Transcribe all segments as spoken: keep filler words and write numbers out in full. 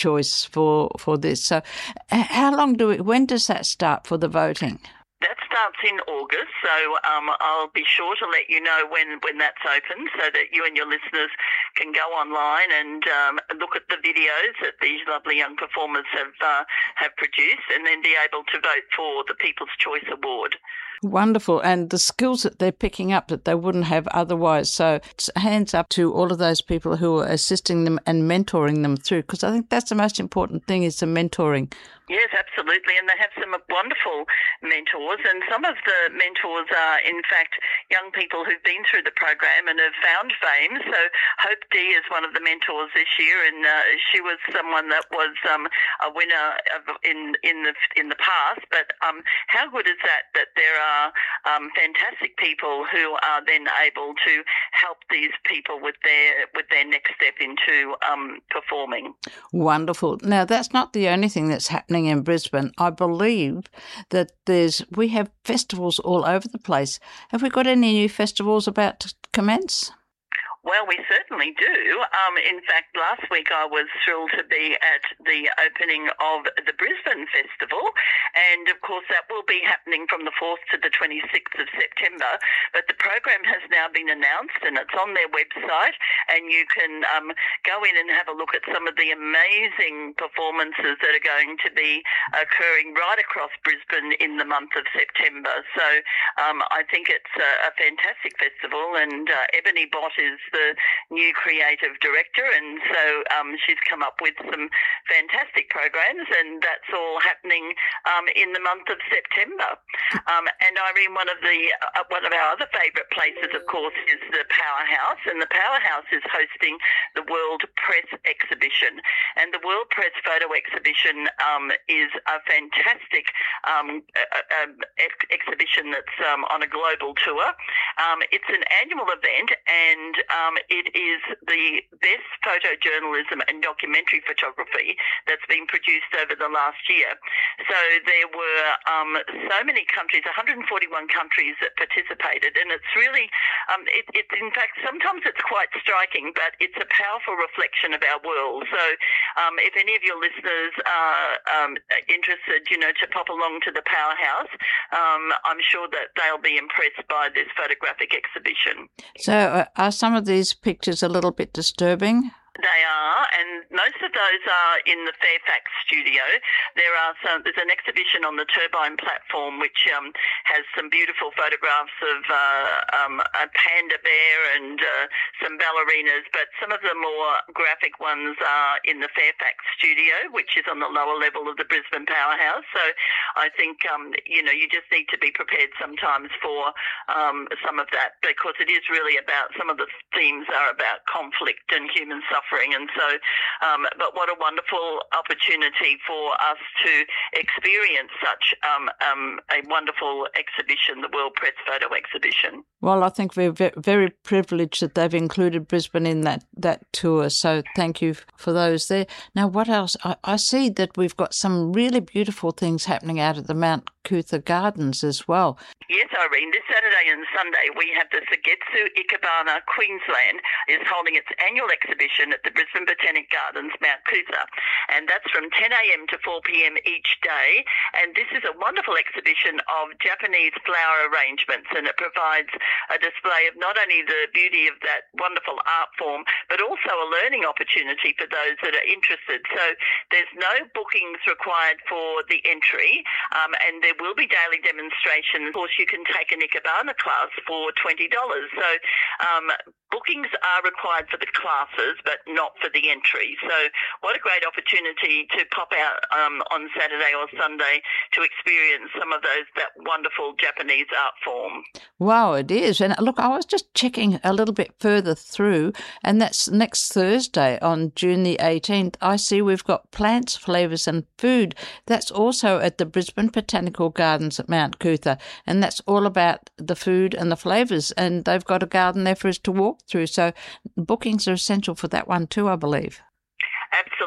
choice for, for this. So how long do we, when does that start for the voting? That starts in August, so um, I'll be sure to let you know when, when that's open so that you and your listeners can go online and um, look at the videos that these lovely young performers have uh, have produced and then be able to vote for the People's Choice Award. Wonderful. And the skills that they're picking up that they wouldn't have otherwise. So it's hands up to all of those people who are assisting them and mentoring them through, because I think that's the most important thing is the mentoring. Yes, absolutely. And they have some wonderful mentors. And some of the mentors are, in fact, young people who've been through the program and have found fame. So Hope D is one of the mentors this year, and uh, she was someone that was um, a winner of, in in the in the past. But um, how good is that, that there are um, fantastic people who are then able to help these people with their with their next step into um, performing. Wonderful. Now, that's not the only thing that's happening in Brisbane. I believe that there's we have festivals all over the place. Have we got any new festivals about to commence? Well, we certainly do. Um, in fact, last week I was thrilled to be at the opening of the Brisbane Festival, and of course that will be happening from the fourth to the twenty-sixth of September. But the program has now been announced and it's on their website, and you can um, go in and have a look at some of the amazing performances that are going to be occurring right across Brisbane in the month of September. So um, I think it's a, a fantastic festival, and uh, Ebony Bott is the new creative director, and so um, she's come up with some fantastic programs, and that's all happening um, in the month of September. Um, and Irene, one of the uh, one of our other favourite places, of course, is the Powerhouse, and the Powerhouse is hosting the World Press Exhibition, and the World Press Photo Exhibition um, is a fantastic um, uh, uh, ex- exhibition that's um, on a global tour. Um, it's an annual event, and um, Um, it is the best photojournalism and documentary photography that's been produced over the last year. So there were um, so many countries, one hundred forty-one countries that participated, and it's really, um, it, it, in fact, sometimes it's quite striking, but it's a powerful reflection of our world. So um, if any of your listeners are um, interested, you know, to pop along to the Powerhouse, um, I'm sure that they'll be impressed by this photographic exhibition. So uh, are some of these pictures a little bit disturbing? They are, and most of those are in the Fairfax studio. There are some. There's an exhibition on the Turbine platform which um, has some beautiful photographs of uh, um, a panda bear and uh, some ballerinas, but some of the more graphic ones are in the Fairfax studio, which is on the lower level of the Brisbane Powerhouse. So I think, um, you know, you just need to be prepared sometimes for um, some of that, because it is really about, some of the themes are about conflict and human suffering. And so, um, but what a wonderful opportunity for us to experience such um, um, a wonderful exhibition, the World Press Photo Exhibition. Well, I think we're very privileged that they've included Brisbane in that, that tour. So thank you for those there. Now, what else? I, I see that we've got some really beautiful things happening out at the Mount Coot-tha Gardens as well. Yes, Irene. This Saturday and Sunday, we have the Sugetsu Ikebana Queensland is holding its annual exhibition at the Brisbane Botanic Gardens, Mount Coot-tha, and that's from ten a.m. to four p.m. each day. And this is a wonderful exhibition of Japanese flower arrangements, and it provides a display of not only the beauty of that wonderful art form, but also a learning opportunity for those that are interested. So there's no bookings required for the entry, um, and there will be daily demonstrations. Of course, you can take an Ikebana class for twenty dollars. So um, bookings are required for the classes, but not for the entry. So what a great opportunity to pop out um, on Saturday or Sunday to experience some of those, that wonderful Japanese art form. Wow, it is. And look, I was just checking a little bit further through, and that's next Thursday on June the eighteenth. I see we've got plants, flavours and food. That's also at the Brisbane Botanical Gardens at Mount Coot-tha, and that's all about the food and the flavours, and they've got a garden there for us to walk through. So bookings are essential for that one too, I believe. Absolutely.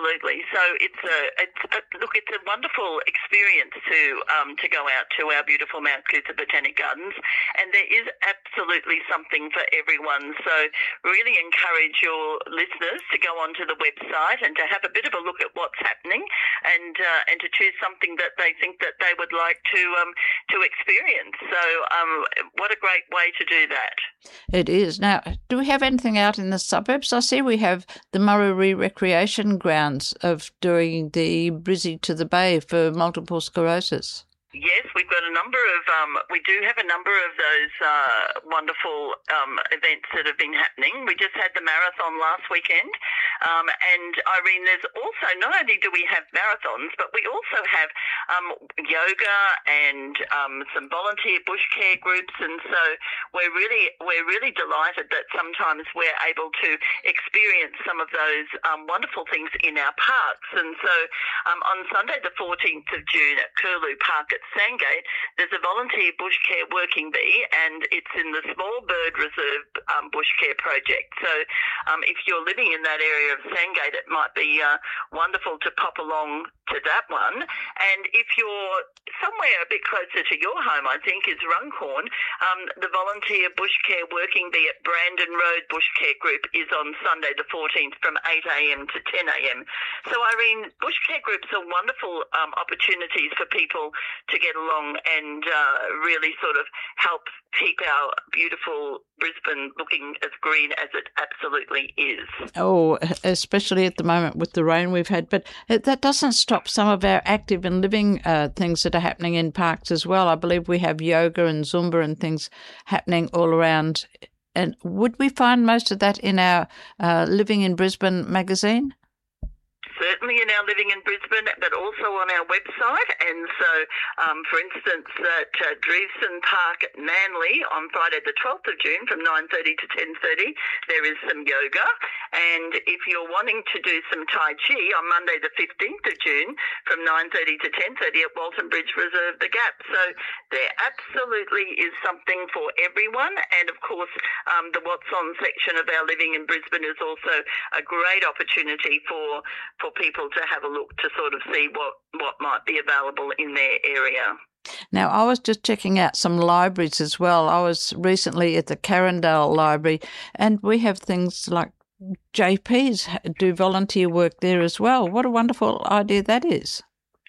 absolutely. So it's a, it's a, look, it's a wonderful experience to um, to go out to our beautiful Mount Coot-tha Botanic Gardens, and there is absolutely something for everyone. So really encourage your listeners to go onto the website and to have a bit of a look at what's happening, and uh, and to choose something that they think that they would like to um, to experience. So um, what a great way to do that. It is. Now, do we have anything out in the suburbs? I see we have the Murarrie Recreation Grounds of doing the Brizzy to the Bay for multiple sclerosis. Yes, we've got a number of, um, we do have a number of those uh, wonderful um, events that have been happening. We just had the marathon last weekend. Um, and Irene, there's also, not only do we have marathons, but we also have um, yoga and um, some volunteer bush care groups. And so we're really, we're really delighted that sometimes we're able to experience some of those um, wonderful things in our parks. And so um, on Sunday, the fourteenth of June at Curlew Park at Sandgate, there's a volunteer bush care working bee, and it's in the Small Bird Reserve um, bush care project. So um, if you're living in that area of Sandgate, it might be uh, wonderful to pop along to that one. And if you're somewhere a bit closer to your home, I think, is Runcorn, um, the volunteer bush care working bee at Brandon Road Bush Care Group is on Sunday the fourteenth from eight a.m. to ten a.m. So, Irene, bush care groups are wonderful um, opportunities for people to get along and uh, really sort of help keep our beautiful Brisbane looking as green as it absolutely is. Oh, especially at the moment with the rain we've had. But that doesn't stop some of our active and living uh, things that are happening in parks as well. I believe we have yoga and Zumba and things happening all around. And would we find most of that in our uh, Living in Brisbane magazine? Certainly in our Living in Brisbane, but also on our website. And so, um, for instance, at uh, Dreveston Park at Manly on Friday the twelfth of June from nine thirty to ten thirty, there is some yoga. And if you're wanting to do some Tai Chi on Monday the fifteenth of June from nine thirty to ten thirty at Walton Bridge Reserve, The Gap. So there absolutely is something for everyone. And of course, um, the What's On section of our Living in Brisbane is also a great opportunity for for people to have a look to sort of see what, what might be available in their area. Now, I was just checking out some libraries as well. I was recently at the Carindale Library, and we have things like J Ps do volunteer work there as well. What a wonderful idea that is.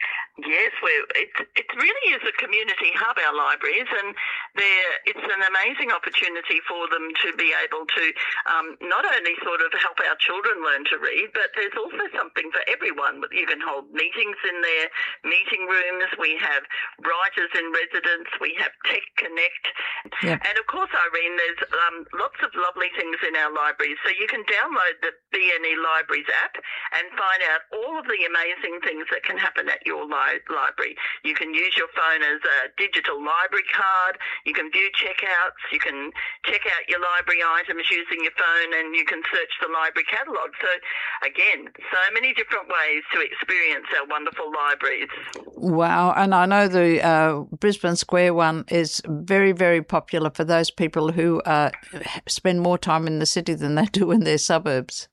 Yes, we're, it, it really is a community hub, our libraries, and it's an amazing opportunity for them to be able to um, not only sort of help our children learn to read, but there's also something for everyone. You can hold meetings in their meeting rooms. We have writers in residence. We have Tech Connect. Yep. And, of course, Irene, there's um, lots of lovely things in our libraries. So you can download the B N E Libraries app and find out all of the amazing things that can happen at your library. library. You can use your phone as a digital library card. You can view checkouts. You can check out your library items using your phone, and you can search the library catalogue. So, again, so many different ways to experience our wonderful libraries. Wow. And I know the uh, Brisbane Square one is very, very popular for those people who uh, spend more time in the city than they do in their suburbs.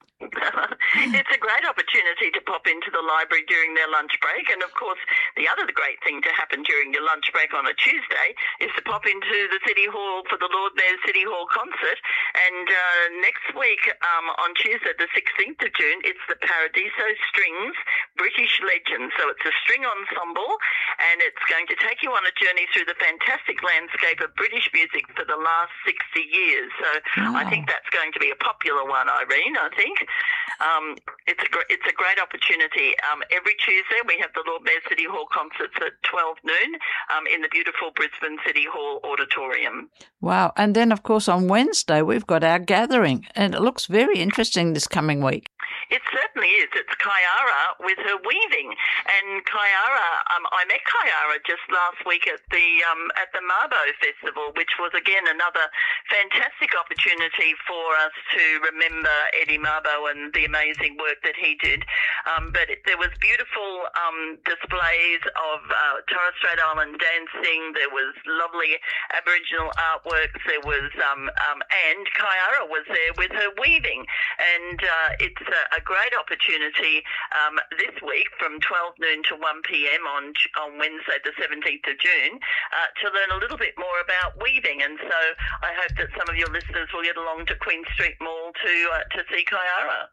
It's a great opportunity to pop into the library during their lunch break. And, of course, the other great thing to happen during your lunch break on a Tuesday is to pop into the City Hall for the Lord Mayor's City Hall concert. And uh, next week, um, on Tuesday, the sixteenth of June, it's the Paradiso Strings British Legends. So it's a string ensemble, and it's going to take you on a journey through the fantastic landscape of British music for the last sixty years. So wow. I think that's going to be a popular one, Irene, I think. Um, it's a great, it's a great opportunity. Um, every Tuesday we have the Lord Mayor City Hall concerts at twelve noon um, in the beautiful Brisbane City Hall Auditorium. Wow. And then, of course, on Wednesday we've got our gathering, and it looks very interesting this coming week. It certainly is. It's Kyara with her weaving. And Kyara, um, I met Kyara just last week at the um, at the Mabo Festival, which was, again, another fantastic opportunity for us to remember Eddie Mabo and the amazing work that he did. Um, but it, there was beautiful um, displays of uh, Torres Strait Island dancing. There was lovely Aboriginal artworks. There was, um, um, and Kyara was there with her weaving. And uh, it's a a great opportunity um, this week from twelve noon to one p.m. on on Wednesday the seventeenth of June uh, to learn a little bit more about weaving. And so I hope that some of your listeners will get along to Queen Street Mall to uh, to see Kaiara.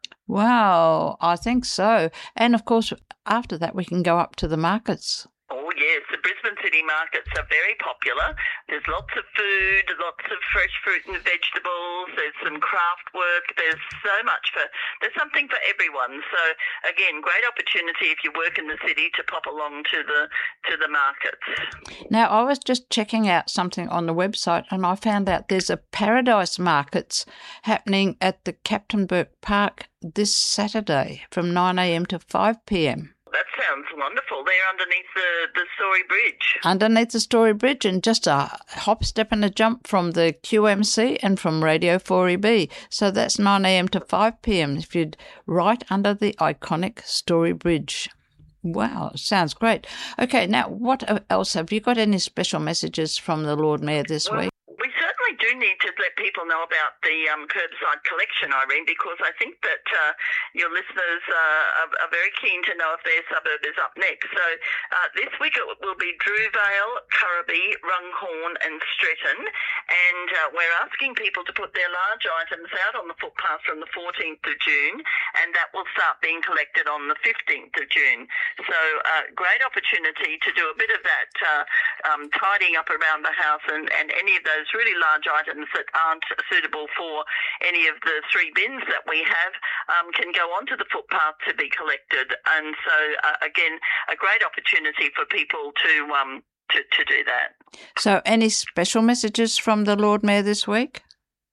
Wow, I think so. And of course, after that, we can go up to the markets. Oh, yes. The Brisbane city markets are very popular. There's lots of food, lots of fresh fruit and vegetables. There's some craft work. There's so much for, there's something for everyone. So, again, great opportunity if you work in the city to pop along to the to the markets. Now, I was just checking out something on the website and I found out there's a Paradise Markets happening at the Captain Burke Park this Saturday from nine a.m. to five p.m. That sounds wonderful. They're underneath the, the Story Bridge. Underneath the Story Bridge, and just a hop, step and a jump from the Q M C and from Radio four E B. So that's nine a.m. to five p.m. if you'd right under the iconic Story Bridge. Wow, sounds great. Okay, now what else? Have you got any special messages from the Lord Mayor this well, week? We certainly do need to let people know about the um, curbside collection, Irene, because I think that uh, your listeners uh, are, are very keen to know if their suburb is up next. So uh, this week it will be Drewvale, Currabee, Runcorn and Stretton, and uh, we're asking people to put their large items out on the footpath from the fourteenth of June, and that will start being collected on the fifteenth of June. So uh, great opportunity to do a bit of that uh, um, tidying up around the house, and, and any of those really large items that aren't suitable for any of the three bins that we have um, can go onto the footpath to be collected. And so, uh, again, a great opportunity for people to, um, to to do that. So any special messages from the Lord Mayor this week?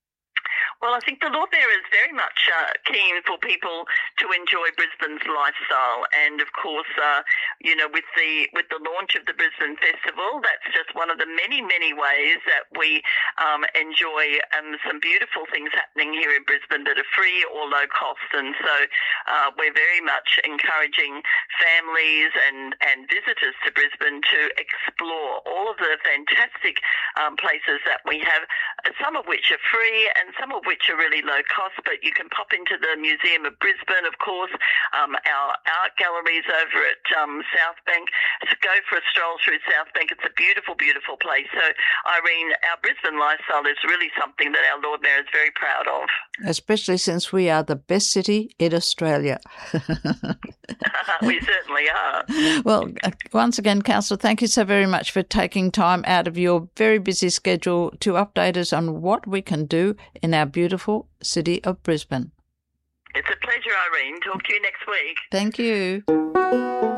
Well, I think the Lord Mayor is very much uh, keen for people to enjoy Brisbane's lifestyle, and of course, uh, you know, with the with the launch of the Brisbane Festival, that's just one of the many, many ways that we um, enjoy um, some beautiful things happening here in Brisbane that are free or low cost. And so uh, we're very much encouraging families and, and visitors to Brisbane to explore all of the fantastic um, places that we have, some of which are free and some of which are really low cost, but you can pop into the Museum of Brisbane, of course, um, our art galleries over at um, South Bank. So go for a stroll through South Bank. It's a beautiful, beautiful place. So, Irene, our Brisbane lifestyle is really something that our Lord Mayor is very proud of. Especially since we are the best city in Australia. We certainly are. Well, once again, Councillor, thank you so very much for taking time out of your very busy schedule to update us on what we can do in our beautiful city of Brisbane. It's a pleasure, Irene. Talk to you next week. Thank you.